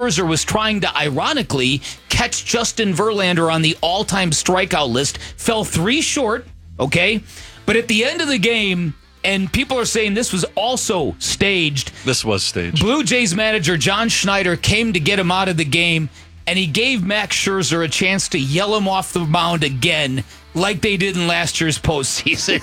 Scherzer was trying to, ironically, catch Justin Verlander on the all-time strikeout list, fell 3 short, okay? But at the end of the game, and people are saying this was also staged. This was staged. Blue Jays manager John Schneider came to get him out of the game, and he gave Max Scherzer a chance to yell him off the mound again, like they did in last year's postseason.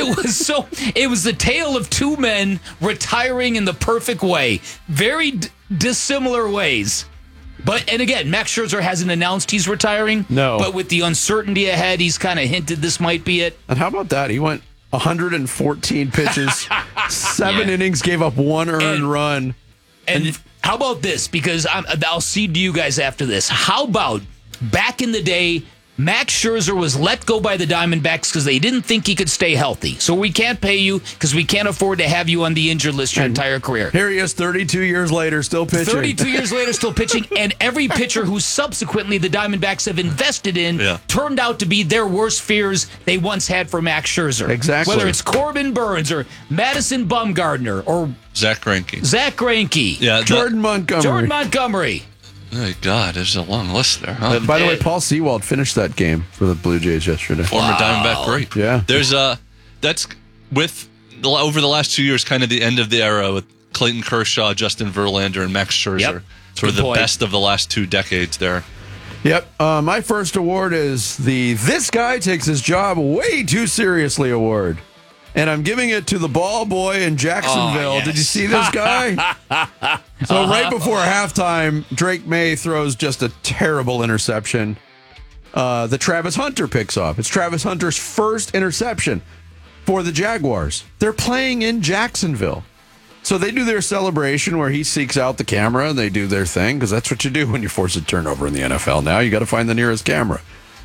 It was the tale of two men retiring in the perfect way. Very dissimilar ways. And again, Max Scherzer hasn't announced he's retiring. No. But with the uncertainty ahead, he's kind of hinted this might be it. And how about that? He went 114 pitches, 7 innings, gave up 1 earned run. And how about this? Because I'll cede to you guys after this. How about back in the day, Max Scherzer was let go by the Diamondbacks because they didn't think he could stay healthy. So we can't pay you because we can't afford to have you on the injured list your entire career. Here he is 32 years later, still pitching. 32 years later, still pitching. And every pitcher who subsequently the Diamondbacks have invested in turned out to be their worst fears they once had for Max Scherzer. Exactly. Whether it's Corbin Burns or Madison Bumgarner or Zach Greinke. Jordan Montgomery. Oh, God, there's a long list there, huh? By the way, Paul Sewald finished that game for the Blue Jays yesterday. Former Diamondback great. Yeah. That's over the last 2 years, kind of the end of the era with Clayton Kershaw, Justin Verlander, and Max Scherzer. Yep. Sort of the best of the last 2 decades there. Yep. My first award is the This Guy Takes His Job Way Too Seriously award. And I'm giving it to the ball boy in Jacksonville. Did you see this guy? So right before halftime, Drake May throws just a terrible interception that Travis Hunter picks off. It's Travis Hunter's first interception for the Jaguars. They're playing in Jacksonville. So they do their celebration where he seeks out the camera and they do their thing, because that's what you do when you force a turnover in the NFL now. You got to find the nearest camera.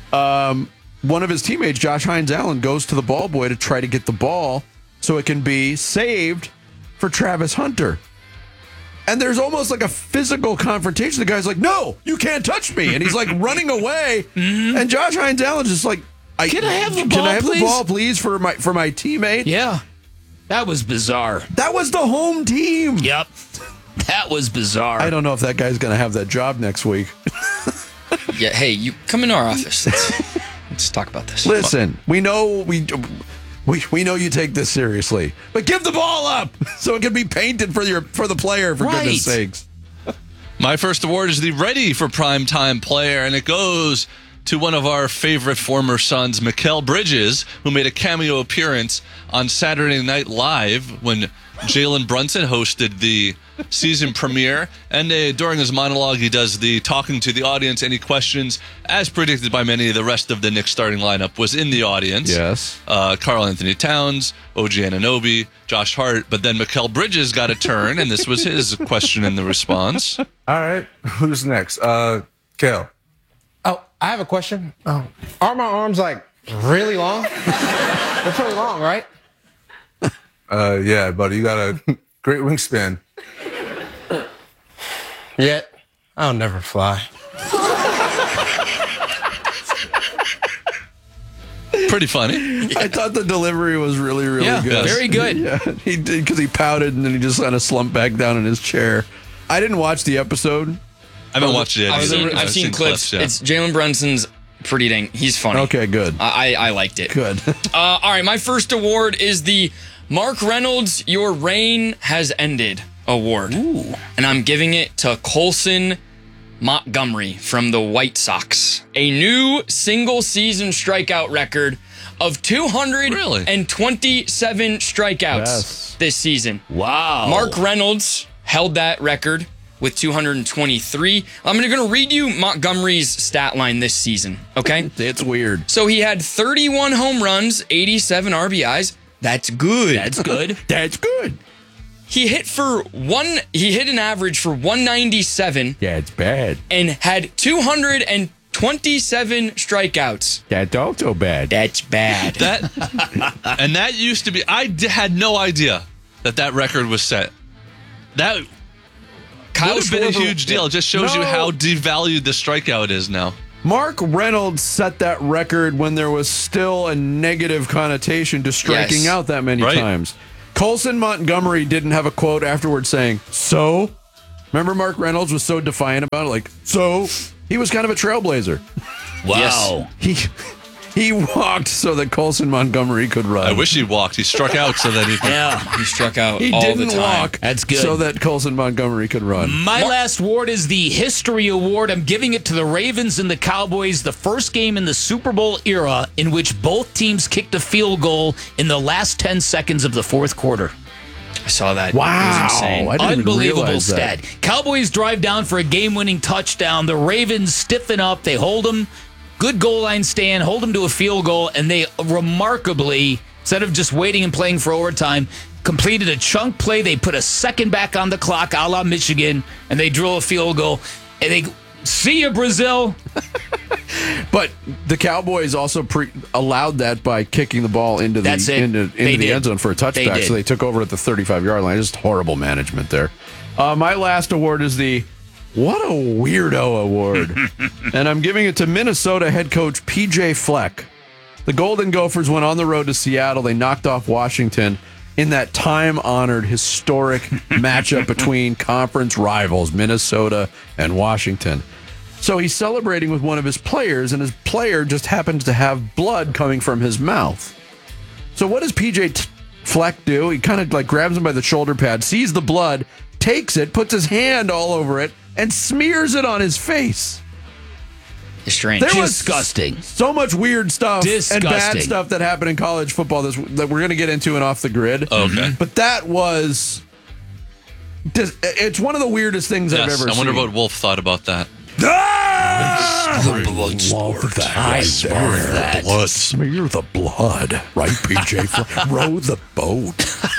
One of his teammates, Josh Hines Allen, goes to the ball boy to try to get the ball so it can be saved for Travis Hunter. And there's almost like a physical confrontation. The guy's like, "No, you can't touch me." And he's like running away. And Josh Hines Allen's just like, Can I have the ball, Can I have please? the ball, please, for my teammate? Yeah. That was bizarre. That was the home team. Yep. That was bizarre. I don't know if that guy's going to have that job next week. Yeah, hey, you come in our office. Let's talk about this. Listen, we know we know you take this seriously, but give the ball up so it can be painted for the player, for goodness sakes. My first award is the Ready for Primetime Player, and it goes to one of our favorite former Suns, Mikal Bridges, who made a cameo appearance on Saturday Night Live when Jalen Brunson hosted the season premiere. And during his monologue, he does the talking to the audience. Any questions? As predicted by many, the rest of the Knicks starting lineup was in the audience. Yes. Karl Anthony Towns, OG Anunoby, Josh Hart. But then Mikal Bridges got a turn, and this was his question in the response. All right. Who's next? Kale. Oh, I have a question. Oh, are my arms like really long? They're pretty long, right? Yeah, buddy, you got a great wingspan. Yet, I'll never fly. Pretty funny. I thought the delivery was really, really good. Very good. Yeah, he did, because he pouted and then he just kind of slumped back down in his chair. I didn't watch the episode. I haven't watched it yet. I've seen clips. Yeah. It's Jalen Brunson's pretty dang. He's funny. Okay, good. I liked it. Good. All right, my first award is the Mark Reynolds Your Reign Has Ended award. Ooh. And I'm giving it to Colson Montgomery from the White Sox. A new single-season strikeout record of 227 strikeouts this season. Wow. Mark Reynolds held that record with 223. I'm going to read you Montgomery's stat line this season, okay? It's weird. So he had 31 home runs, 87 RBIs. That's good. That's good. That's good. He hit an average for 197 Yeah, it's bad. and had 227 strikeouts. That's also bad. That's bad. That used to be. I had no idea that record was set. That Kyle would have been a Schwarber- huge deal. It just shows you how devalued the strikeout is now. Mark Reynolds set that record when there was still a negative connotation to striking out that many times. Colson Montgomery didn't have a quote afterwards saying, "So?" Remember Mark Reynolds was so defiant about it? Like, so he was kind of a trailblazer. Wow. He walked so that Colson Montgomery could run. I wish he walked. He struck out so that he could. Yeah. He struck out He all didn't the time. walk. That's good. So that Colson Montgomery could run. My last award is the History Award. I'm giving it to the Ravens and the Cowboys, the first game in the Super Bowl era in which both teams kicked a field goal in the last 10 seconds of the fourth quarter. I saw that. Wow. It was insane. I didn't even Unbelievable realize that. stat. Cowboys drive down for a game-winning touchdown. The Ravens stiffen up. They hold them. Good goal line stand, hold them to a field goal, and they remarkably, instead of just waiting and playing for overtime, completed a chunk play. They put a second back on the clock, a la Michigan, and they drill a field goal. And they see you, Brazil. But the Cowboys also allowed that by kicking the ball into the That's it. into They the did. end zone for a They touchback. did. So they took over at the 35-yard line. Just horrible management there. My last award is the What a Weirdo Award. And I'm giving it to Minnesota head coach PJ Fleck. The Golden Gophers went on the road to Seattle. They knocked off Washington in that time-honored, historic matchup between conference rivals, Minnesota and Washington. So he's celebrating with one of his players, and his player just happens to have blood coming from his mouth. So what does PJ Fleck do? He kind of like grabs him by the shoulder pad, sees the blood, takes it, puts his hand all over it, and smears it on his face. It's strange. There was Disgusting. so much weird stuff and bad Disgusting. stuff that happened in college football that we're going to get into in Off the Grid. Okay. But that was... It's one of the weirdest things I've Yes, ever I wonder seen. what Wolf thought about that. Love that. I swear that. Blood. Smear the blood. Right, PJ? Row the boat.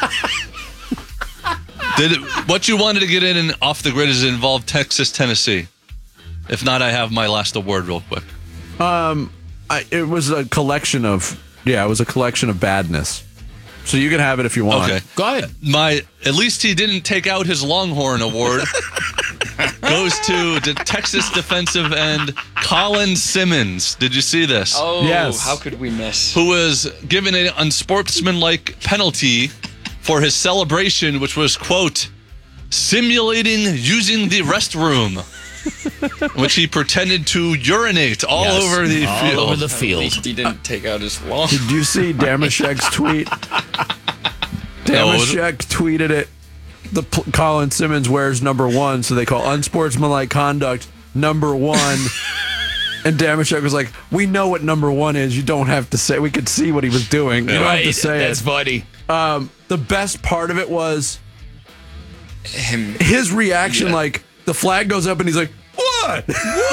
What you wanted to get in Off the Grid is involved Texas, Tennessee. If not, I have my last award real quick. It was a collection of... Yeah, it was a collection of badness. So you can have it if you want. Okay. Go ahead. At least he didn't take out his Longhorn award. Goes to the Texas defensive end Colin Simmons. Did you see this? Oh, Yes. how could we miss? Who was given an unsportsmanlike penalty for his celebration, which was, quote, simulating using the restroom, which he pretended to urinate all Yes, over the all field. over the At field. least he didn't take out his long. Did you see Damashek's tweet? No, what was it? Damashek tweeted it. Colin Simmons wears number 1, so they call unsportsmanlike conduct number 1. And Damashek was like, "We know what number 1 is. You don't have to say. We could see what he was doing. You don't have to say That's it." funny. The best part of it was Him. his reaction. Like the flag goes up, and he's like, "What?"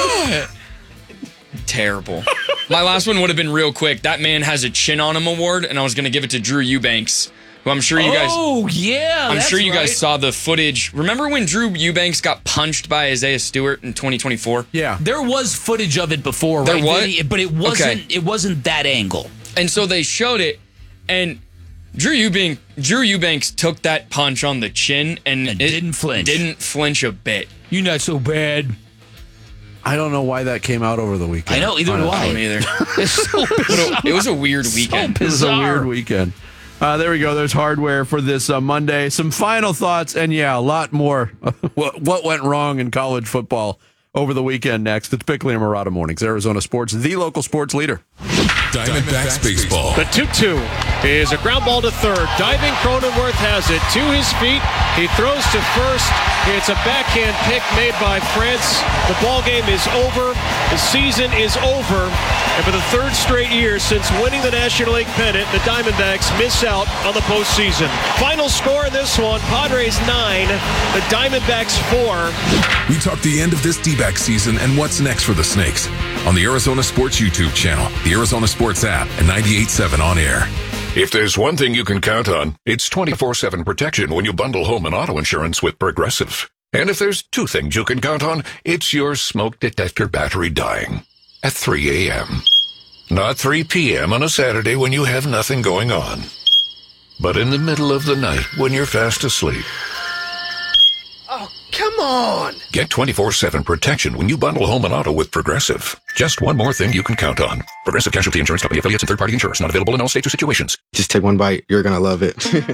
Terrible. My last one would have been real quick. That man has a chin on him award, and I was going to give it to Drew Eubanks, who I'm sure you guys. Oh, yeah. I'm that's sure you guys right. saw the footage. Remember when Drew Eubanks got punched by Isaiah Stewart in 2024? Yeah. There was footage of it before, There right? was? Vinny? But it wasn't. Okay. It wasn't that angle. And so they showed it, and Drew Eubanks took that punch on the chin and it didn't flinch. Didn't flinch a bit. You're not so bad. I don't know why that came out over the weekend. I know. Either do I I. don't either. It's so bizarre. It was a weird weekend. It was a Bizarre. weird weekend. There we go. There's hardware for this Monday. Some final thoughts, and yeah, a lot more. What went wrong in college football over the weekend next. It's Bickley and Murata Mornings, Arizona Sports, the local sports leader. Diamondbacks baseball. The 2-2 is a ground ball to third. Diving Cronenworth has it to his feet. He throws to first. It's a backhand pick made by France. The ball game is over. The season is over. And for the third straight year since winning the National League pennant, the Diamondbacks miss out on the postseason. Final score in this one, Padres 9, the Diamondbacks 4. We talk the end of this D-back season and what's next for the Snakes on the Arizona Sports YouTube channel, the Arizona Sports app, and 98.7 on air. If there's one thing you can count on, it's 24/7 protection when you bundle home and auto insurance with Progressive. And if there's two things you can count on, it's your smoke detector battery dying at 3 a.m. Not 3 p.m. on a Saturday when you have nothing going on, but in the middle of the night when you're fast asleep. Oh, come on! Get 24/7 protection when you bundle home and auto with Progressive. Just one more thing you can count on. Progressive Casualty Insurance Company affiliates and third-party insurers. Not available in all states or situations. Just take one bite. You're going to love it.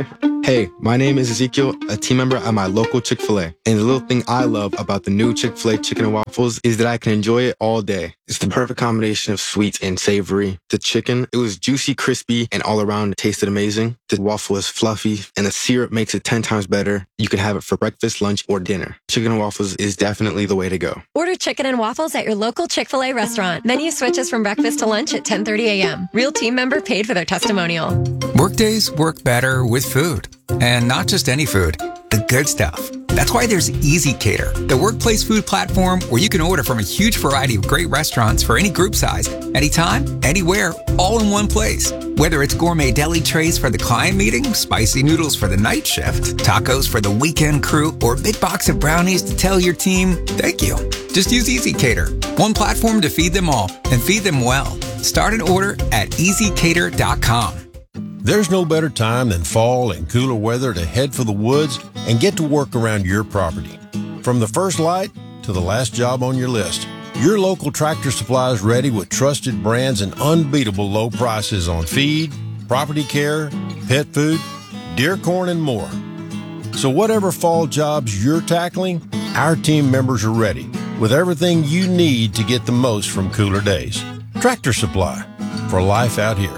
Hey, my name is Ezekiel, a team member at my local Chick-fil-A. And the little thing I love about the new Chick-fil-A chicken and waffles is that I can enjoy it all day. It's the perfect combination of sweet and savory. The chicken, it was juicy, crispy, and all around it tasted amazing. The waffle is fluffy, and the syrup makes it 10 times better. You can have it for breakfast, lunch, or dinner. Chicken and waffles is definitely the way to go. Order chicken and waffles at your local Chick-fil-A restaurant. Menu switches from breakfast to lunch at 10:30 a.m. Real team member paid for their testimonial. Workdays work better with food. And not just any food, the good stuff. That's why there's ezCater, the workplace food platform where you can order from a huge variety of great restaurants for any group size, anytime, anywhere, all in one place. Whether it's gourmet deli trays for the client meeting, spicy noodles for the night shift, tacos for the weekend crew, or a big box of brownies to tell your team, thank you. Just use ezCater, one platform to feed them all and feed them well. Start an order at ezCater.com. There's no better time than fall and cooler weather to head for the woods and get to work around your property. From the first light to the last job on your list, your local Tractor Supply is ready with trusted brands and unbeatable low prices on feed, property care, pet food, deer corn, and more. So whatever fall jobs you're tackling, our team members are ready with everything you need to get the most from cooler days. Tractor Supply, for life out here.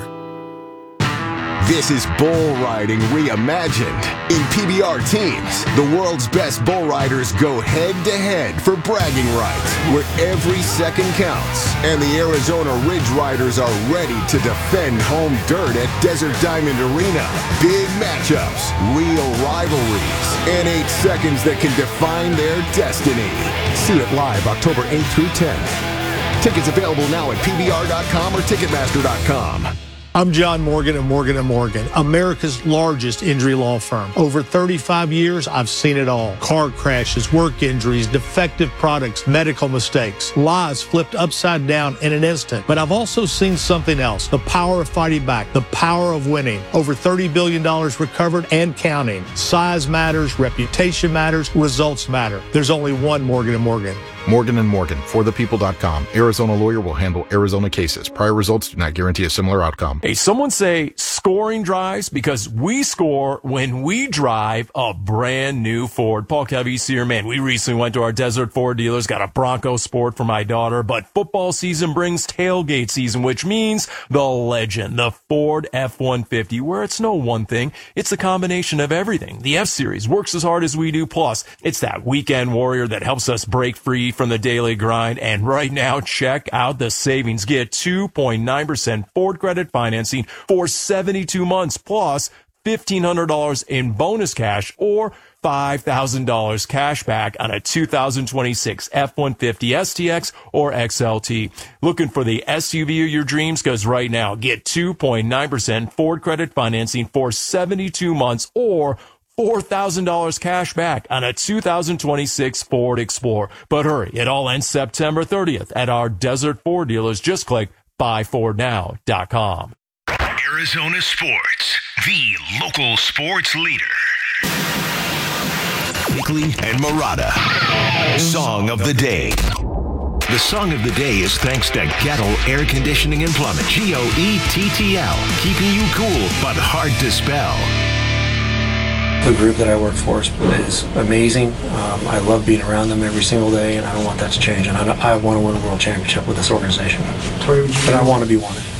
This is bull riding reimagined. In PBR teams, the world's best bull riders go head-to-head for bragging rights, where every second counts. And the Arizona Ridge Riders are ready to defend home dirt at Desert Diamond Arena. Big matchups, real rivalries, and 8 seconds that can define their destiny. See it live October 8th through 10th. Tickets available now at PBR.com or Ticketmaster.com. I'm John Morgan of Morgan & Morgan, America's largest injury law firm. Over 35 years, I've seen it all. Car crashes, work injuries, defective products, medical mistakes, lives flipped upside down in an instant. But I've also seen something else, the power of fighting back, the power of winning. Over $30 billion recovered and counting. Size matters, reputation matters, results matter. There's only one Morgan & Morgan. Morgan & Morgan, forthepeople.com. Arizona lawyer will handle Arizona cases. Prior results do not guarantee a similar outcome. Hey, someone say scoring drives because we score when we drive a brand new Ford. Paul Cavese here, man. We recently went to our Desert Ford dealers, got a Bronco Sport for my daughter, but football season brings tailgate season, which means the legend, the Ford F-150, where it's no one thing. It's a combination of everything. The F-Series works as hard as we do. Plus, it's that weekend warrior that helps us break free from the daily grind. And right now, check out the savings. Get 2.9% Ford credit financing for 72 months plus $1,500 in bonus cash or $5,000 cash back on a 2026 F-150 STX or XLT. Looking for the SUV of your dreams? Because right now, get 2.9% Ford credit financing for 72 months or $4,000 cash back on a 2026 Ford Explorer. But hurry, it all ends September 30th at our Desert Ford dealers. Just click buyfordnow.com. Arizona Sports, the local sports leader. Bickley and Murata. Song of the day. The song of the day is thanks to Gettle Air Conditioning and Plumbing. GOETTL, keeping you cool but hard to spell. The group that I work for is amazing. I love being around them every single day, and I don't want that to change. And I want to win a world championship with this organization. But I want to be one.